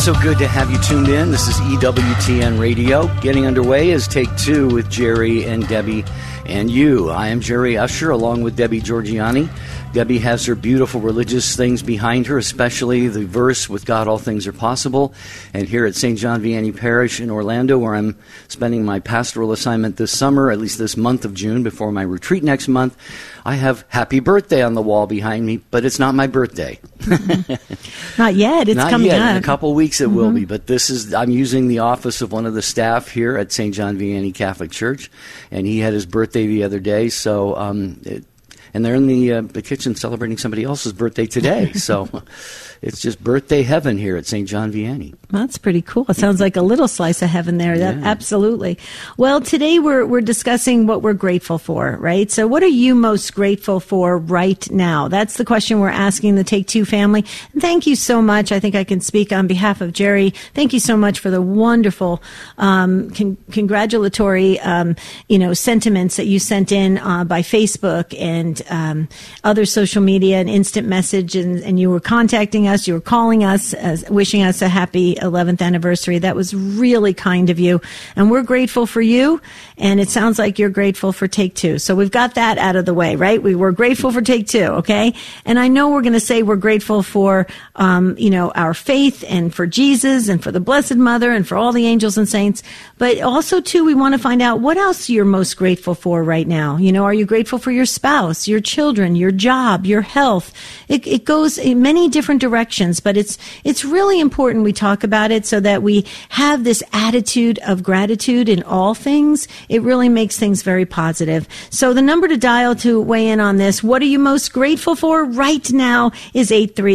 So good to have you tuned in. This is EWTN Radio. Getting underway is Take Two with Jerry and Debbie and you. I am Jerry Usher along with Debbie Georgiani. Debbie has her beautiful religious things behind her, especially the verse, with God all things are possible. And here at St. John Vianney Parish in Orlando, where I'm spending my pastoral assignment this summer, at least this month of June, before my retreat next month, I have happy birthday on the wall behind me, but it's not my birthday. Not yet. It's not coming yet. up. In a couple of weeks it will be. But I'm using the office of one of the staff here at St. John Vianney Catholic Church, and he had his birthday the other day, so and they're in the kitchen celebrating somebody else's birthday today. So it's just birthday heaven here at St. John Vianney. That's pretty cool. It sounds like a little slice of heaven there. Yeah. Absolutely. Well, today we're discussing what we're grateful for, right? So what are you most grateful for right now? That's the question we're asking the Take Two family. And thank you so much. I think I can speak on behalf of Jerry. Thank you so much for the wonderful congratulatory sentiments that you sent in by Facebook and other social media and instant message, and you were contacting us, you were calling us, wishing us a happy 11th anniversary. That was really kind of you, and we're grateful for you, and it sounds like you're grateful for Take Two. So we've got that out of the way, right? We were grateful for Take Two, okay? And I know we're going to say we're grateful for, our faith and for Jesus and for the Blessed Mother and for all the angels and saints, but also, too, we want to find out what else you're most grateful for right now. Are you grateful for your spouse, your children, your job, your health? It goes in many different directions, but it's really important we talk about it so that we have this attitude of gratitude in all things. It really makes things very positive. So the number to dial to weigh in on this, what are you most grateful for right now, is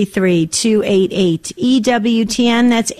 833-288-EWTN. That's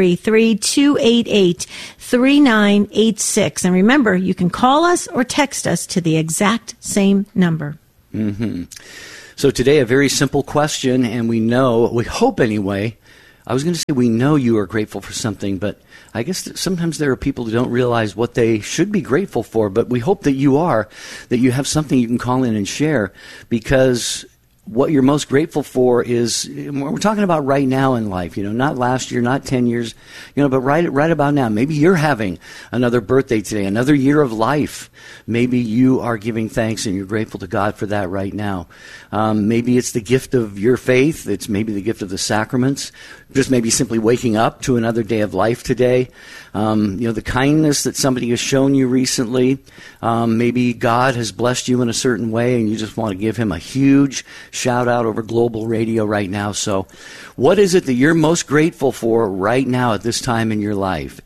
833-288-3986. And remember, you can call us or text us to the exact same number. Mm-hmm. So today, a very simple question, and we hope anyway, I was going to say we know you are grateful for something, but I guess that sometimes there are people who don't realize what they should be grateful for, but we hope that you have something you can call in and share, because what you're most grateful for is, we're talking about right now in life, not last year, not 10 years, but right about now. Maybe you're having another birthday today, another year of life. Maybe you are giving thanks and you're grateful to God for that right now. Maybe it's the gift of your faith. It's maybe the gift of the sacraments. Just maybe simply waking up to another day of life today. The kindness that somebody has shown you recently. Maybe God has blessed you in a certain way and you just want to give him a huge shout out over Global Radio right now. So what is it that you're most grateful for right now at this time in your life?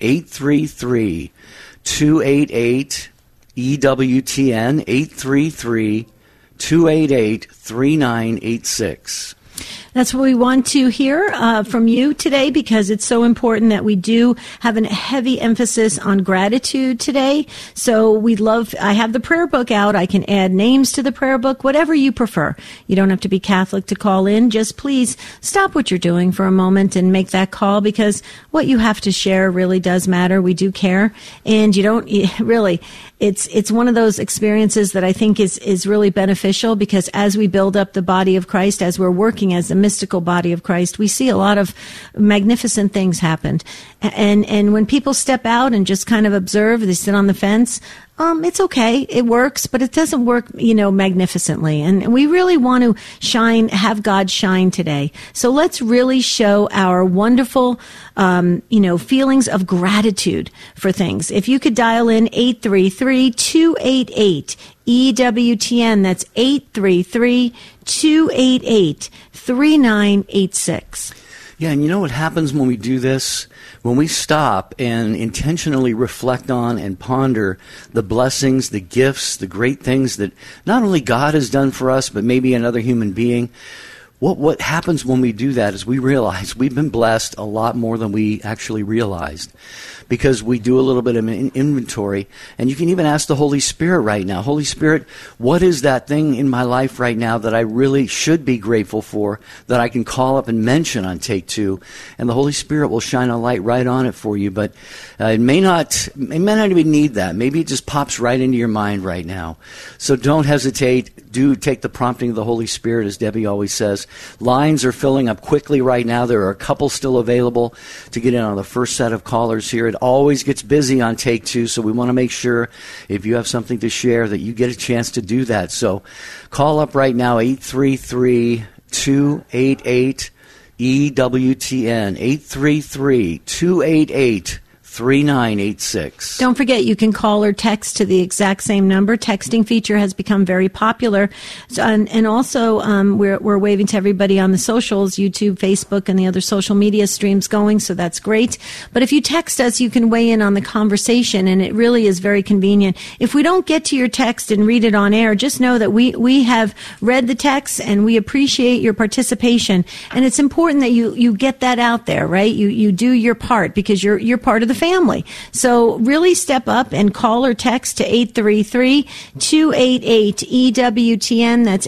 833-288-EWTN, 833-288-3986. That's what we want to hear from you today, because it's so important that we do have a heavy emphasis on gratitude today. So I have the prayer book out. I can add names to the prayer book, whatever you prefer. You don't have to be Catholic to call in. Just please stop what you're doing for a moment and make that call, because what you have to share really does matter. We do care. And it's one of those experiences that I think is really beneficial, because as we build up the body of Christ, as we're working as the mystical body of Christ, we see a lot of magnificent things happen. And when people step out and just kind of observe, they sit on the fence, it's okay. It works, but it doesn't work, magnificently. And we really want to have God shine today. So let's really show our wonderful, feelings of gratitude for things. If you could dial in 833-288-EWTN, that's 833-288-3986. Yeah, and you know what happens when we do this? When we stop and intentionally reflect on and ponder the blessings, the gifts, the great things that not only God has done for us, but maybe another human being, what happens when we do that is we realize we've been blessed a lot more than we actually realized, because we do a little bit of an inventory. And you can even ask the Holy Spirit right now, Holy Spirit, what is that thing in my life right now that I really should be grateful for, that I can call up and mention on Take Two? And the Holy Spirit will shine a light right on it for you. But it may not even need that. Maybe it just pops right into your mind right now. So don't hesitate. Do take the prompting of the Holy Spirit, as Debbie always says. Lines are filling up quickly right now. There are a couple still available to get in on the first set of callers here. It always gets busy on Take Two, so we want to make sure if you have something to share that you get a chance to do that. So call up right now, 833-288-EWTN, 833-288-3986. Don't forget, you can call or text to the exact same number. Texting feature has become very popular. So, and also, we're waving to everybody on the socials, YouTube, Facebook, and the other social media streams going, so that's great. But if you text us, you can weigh in on the conversation, and it really is very convenient. If we don't get to your text and read it on air, just know that we have read the text, and we appreciate your participation. And it's important that you get that out there, right? You do your part, because you're part of the family. So really step up and call or text to 833-288-EWTN. That's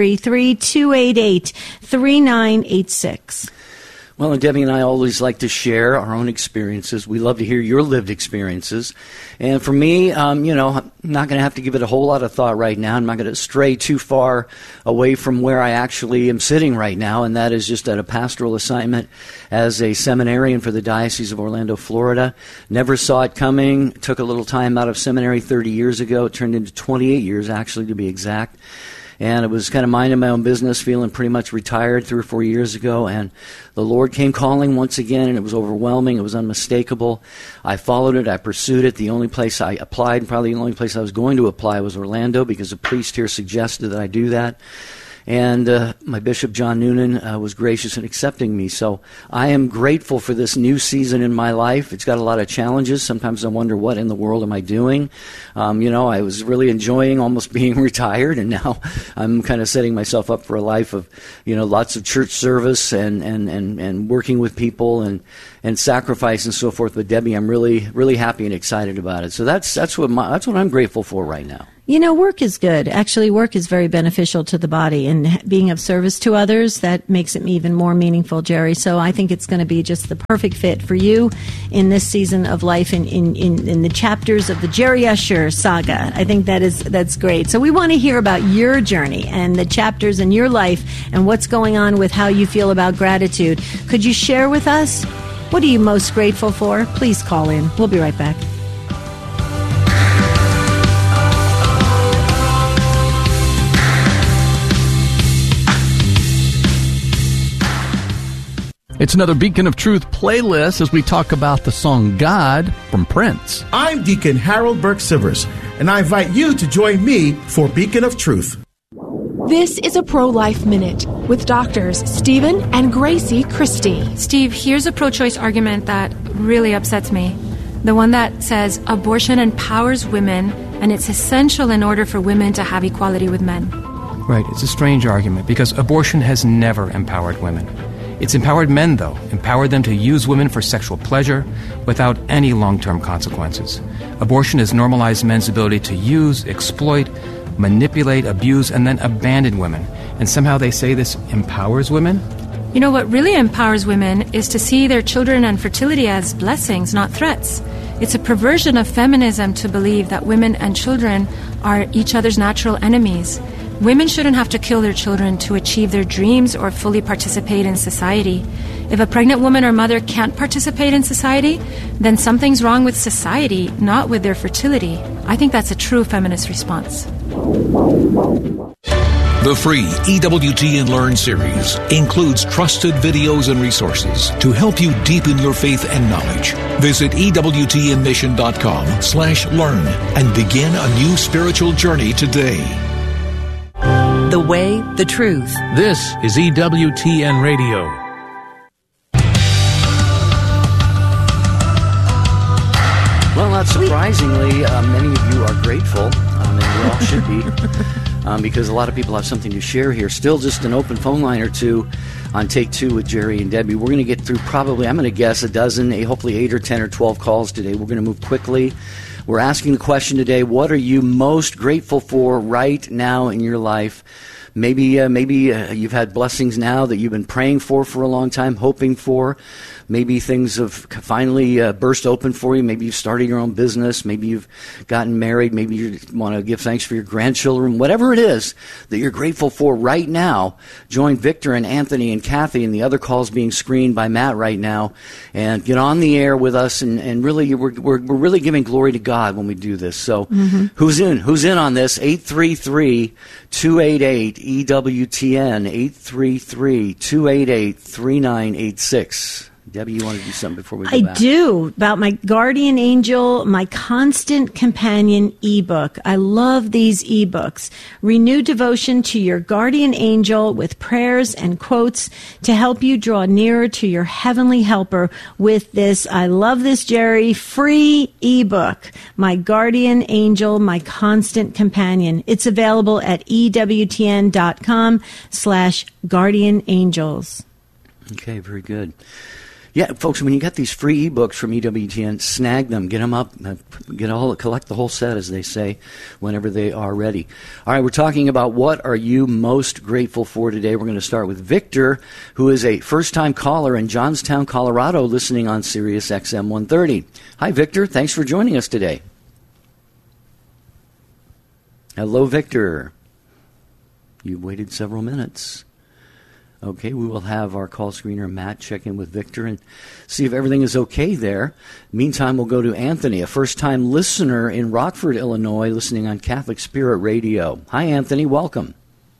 833-288-3986. Well, and Debbie and I always like to share our own experiences. We love to hear your lived experiences. And for me, I'm not going to have to give it a whole lot of thought right now. I'm not going to stray too far away from where I actually am sitting right now, and that is just at a pastoral assignment as a seminarian for the Diocese of Orlando, Florida. Never saw it coming. Took a little time out of seminary 30 years ago. It turned into 28 years, actually, to be exact. And it was kind of minding my own business, feeling pretty much retired 3 or 4 years ago. And the Lord came calling once again, and it was overwhelming. It was unmistakable. I followed it. I pursued it. The only place I applied, probably the only place I was going to apply, was Orlando, because a priest here suggested that I do that. And my Bishop, John Noonan, was gracious in accepting me. So I am grateful for this new season in my life. It's got a lot of challenges. Sometimes I wonder, what in the world am I doing? I was really enjoying almost being retired, and now I'm kind of setting myself up for a life of, lots of church service and working with people and sacrifice and so forth. But Debbie, I'm really, really happy and excited about it. So that's what I'm grateful for right now. Work is good. Actually, work is very beneficial to the body, and being of service to others, that makes it even more meaningful, Jerry. So I think it's going to be just the perfect fit for you in this season of life, in the chapters of the Jerry Usher saga. I think that's great. So we want to hear about your journey and the chapters in your life and what's going on with how you feel about gratitude. Could you share with us? What are you most grateful for? Please call in. We'll be right back. It's another Beacon of Truth playlist as we talk about the song God from Prince. I'm Deacon Harold Burke-Sivers, and I invite you to join me for Beacon of Truth. This is a Pro-Life Minute with doctors Stephen and Gracie Christie. Steve, here's a pro-choice argument that really upsets me. The one that says abortion empowers women, and it's essential in order for women to have equality with men. Right, it's a strange argument because abortion has never empowered women. It's empowered men, though, empowered them to use women for sexual pleasure without any long-term consequences. Abortion has normalized men's ability to use, exploit, manipulate, abuse, and then abandon women. And somehow they say this empowers women? What really empowers women is to see their children and fertility as blessings, not threats. It's a perversion of feminism to believe that women and children are each other's natural enemies. Women shouldn't have to kill their children to achieve their dreams or fully participate in society. If a pregnant woman or mother can't participate in society, then something's wrong with society, not with their fertility. I think that's a true feminist response. The free EWTN Learn series includes trusted videos and resources to help you deepen your faith and knowledge. Visit EWTNmission.com/learn and begin a new spiritual journey today. The way, the truth. This is EWTN Radio. Well, not surprisingly, many of you are grateful, and we all should be, because a lot of people have something to share here. Still just an open phone line or two on Take Two with Jerry and Debbie. We're going to get through probably, I'm going to guess, a dozen, hopefully 8 or 10 or 12 calls today. We're going to move quickly. We're asking the question today, what are you most grateful for right now in your life? maybe you've had blessings now that you've been praying for a long time, hoping for. Maybe things have finally burst open for you. Maybe you've started your own business. Maybe you've gotten married. Maybe you want to give thanks for your grandchildren. Whatever it is that you're grateful for right now, join Victor and Anthony and Kathy and the other calls being screened by Matt right now, and get on the air with us. And really, we're really giving glory to God when we do this. So who's in? Who's in on this? 833-288-EWTN, 833-288-3986. Debbie, you want to do something before we go back? I do, about my Guardian Angel, my Constant Companion ebook. I love these ebooks. Renew devotion to your Guardian Angel with prayers and quotes to help you draw nearer to your heavenly helper with this, I love this, Jerry, free ebook, My Guardian Angel, My Constant Companion. It's available at EWTN.com/guardianangels. Okay, very good. Yeah, folks, when you got these free ebooks from EWTN, snag them, get them up, collect the whole set, as they say, whenever they are ready. All right, we're talking about what are you most grateful for today. We're going to start with Victor, who is a first-time caller in Johnstown, Colorado, listening on Sirius XM 130. Hi, Victor. Thanks for joining us today. Hello, Victor. You've waited several minutes. Okay, we will have our call screener, Matt, check in with Victor and see if everything is okay there. Meantime, we'll go to Anthony, a first-time listener in Rockford, Illinois, listening on Catholic Spirit Radio. Hi, Anthony. Welcome.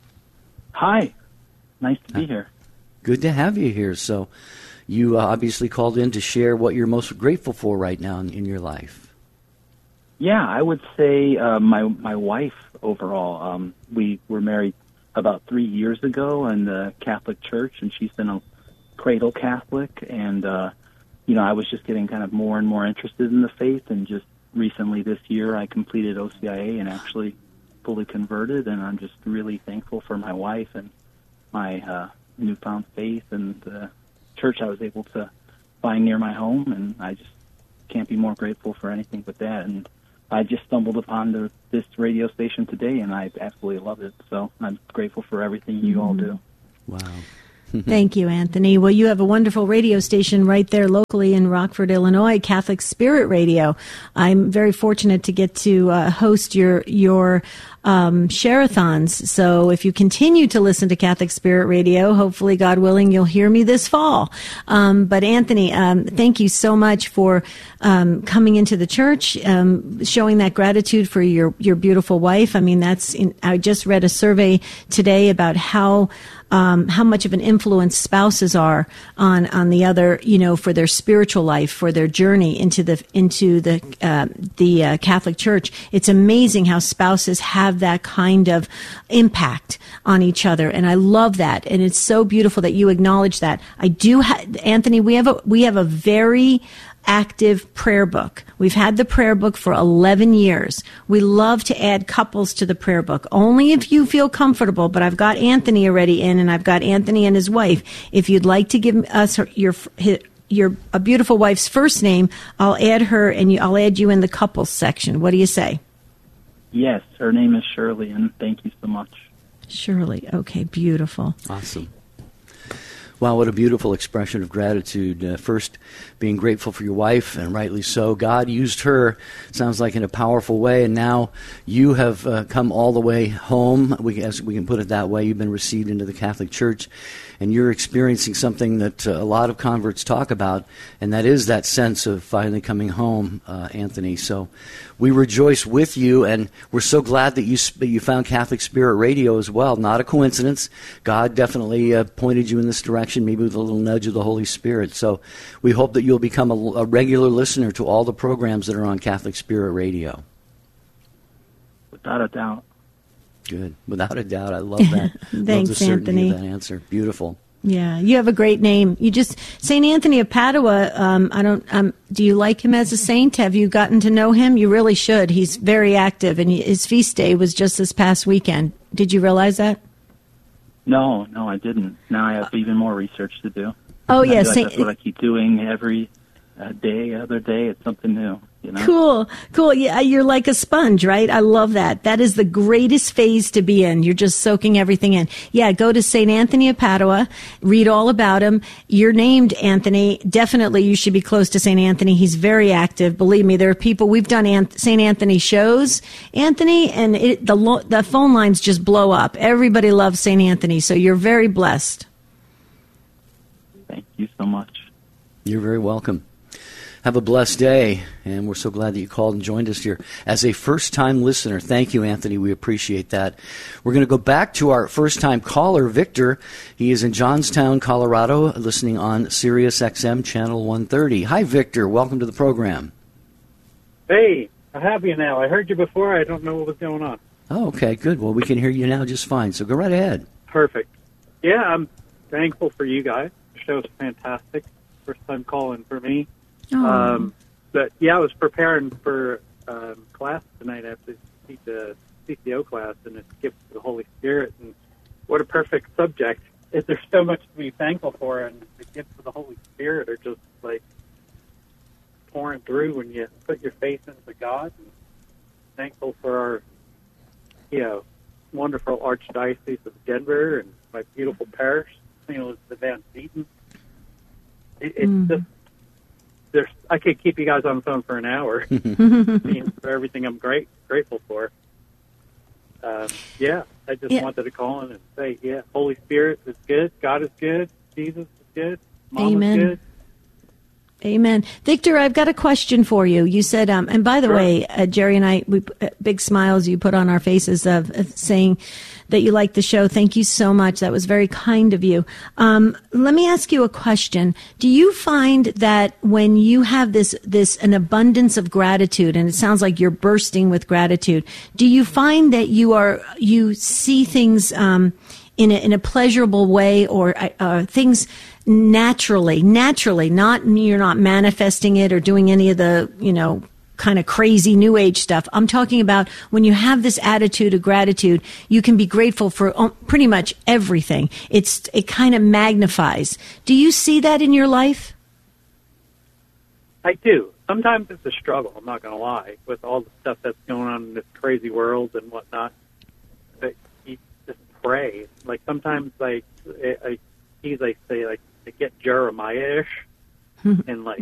Hi. Nice to be here. Good to have you here. So you obviously called in to share what you're most grateful for right now in your life. Yeah, I would say my wife overall. We were married about 3 years ago in the Catholic Church, and she's been a cradle Catholic, and I was just getting kind of more and more interested in the faith, and just recently this year I completed OCIA and actually fully converted, and I'm just really thankful for my wife and my newfound faith and the church I was able to find near my home, and I just can't be more grateful for anything but that. And I just stumbled upon this radio station today, and I absolutely love it. So I'm grateful for everything you all do. Wow. Thank you, Anthony. Well, you have a wonderful radio station right there locally in Rockford, Illinois, Catholic Spirit Radio. I'm very fortunate to get to host your share-a-thons. So if you continue to listen to Catholic Spirit Radio, hopefully, God willing, you'll hear me this fall. But Anthony, thank you so much for coming into the church, showing that gratitude for your beautiful wife. I mean, I just read a survey today about how much of an influence spouses are on the other, for their spiritual life, for their journey into the Catholic Church. It's amazing how spouses have that kind of impact on each other, and I love that. And it's so beautiful that you acknowledge that. Anthony, we have a very active prayer book. We've had the prayer book for 11 years. We love to add couples to the prayer book, only if you feel comfortable, but I've got Anthony already in, and I've got Anthony and his wife. If you'd like to give us your beautiful wife's first name, I'll add her, and I'll add you in the couples section. What do you say? Yes, her name is Shirley, and thank you so much. Shirley. Okay, beautiful. Awesome. Wow, what a beautiful expression of gratitude. First, being grateful for your wife, and rightly so. God used her, sounds like, in a powerful way, and now you have come all the way home, as we can put it that way. You've been received into the Catholic Church, and you're experiencing something that a lot of converts talk about, and that is that sense of finally coming home, Anthony. So we rejoice with you, and we're so glad that you found Catholic Spirit Radio as well. Not a coincidence. God definitely pointed you in this direction, maybe with a little nudge of the Holy Spirit. So we hope that you'll become a regular listener to all the programs that are on Catholic Spirit Radio. Without a doubt. Good. Without a doubt. I love that. Thanks, love the certainty Anthony. of that answer. Beautiful. Yeah, you have a great name. St. Anthony of Padua, do you like him as a saint? Have you gotten to know him? You really should. He's very active, and his feast day was just this past weekend. Did you realize that? No, I didn't. Now I have even more research to do. Oh, yes. That's what I keep doing every other day, it's something new. You know? Cool. Yeah, you're like a sponge, right? I love that. That is the greatest phase to be in. You're just soaking everything in. Yeah, go to St. Anthony of Padua, read all about him. You're named Anthony. Definitely you should be close to St. Anthony. He's very active. Believe me, there are people, we've done St. Anthony shows, Anthony, and the phone lines just blow up. Everybody loves St. Anthony, so you're very blessed. Thank you so much. You're very welcome. Have a blessed day, and we're so glad that you called and joined us here. As a first-time listener, thank you, Anthony. We appreciate that. We're going to go back to our first-time caller, Victor. He is in Johnstown, Colorado, listening on Sirius XM Channel 130. Hi, Victor. Welcome to the program. Hey, I have you now. I heard you before. I don't know what was going on. Oh, okay, good. Well, we can hear you now just fine, so go right ahead. Perfect. Yeah, I'm thankful for you guys. The show's fantastic. First-time calling for me. But yeah, I was preparing for class tonight. I have to teach a CCO class, and it's Gifts of the Holy Spirit. And what a perfect subject! There's so much to be thankful for, and the gifts of the Holy Spirit are just like pouring through when you put your faith into God. And thankful for our, wonderful Archdiocese of Denver and my beautiful parish, St. Elizabeth Van Seaton. It's just. I could keep you guys on the phone for an hour for everything I'm grateful for. I just wanted to call in and say, Holy Spirit is good, God is good, Jesus is good, Mom is good. Amen. Victor, I've got a question for you. You said, and by the way, Jerry and I, big smiles you put on our faces of saying that you like the show. Thank you so much. That was very kind of you. Let me ask you a question. Do you find that when you have an abundance of gratitude, and it sounds like you're bursting with gratitude, do you find that you see things in a pleasurable way, or things naturally, not, you're not manifesting it or doing any of the, kind of crazy new age stuff. I'm talking about when you have this attitude of gratitude, you can be grateful for pretty much everything. It kind of magnifies. Do you see that in your life? I do. Sometimes it's a struggle, I'm not going to lie, with all the stuff that's going on in this crazy world and whatnot. But you just pray. Like sometimes, I say, like, to get Jeremiah-ish and like